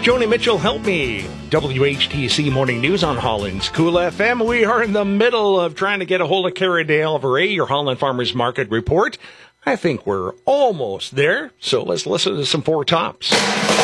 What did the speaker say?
Joni Mitchell, help me. WHTC Morning News on Holland's Cool FM. We are in the middle of trying to get a hold of Cara D'Alvare, your Holland Farmers Market report. I think we're almost there, so let's listen to some Four Tops.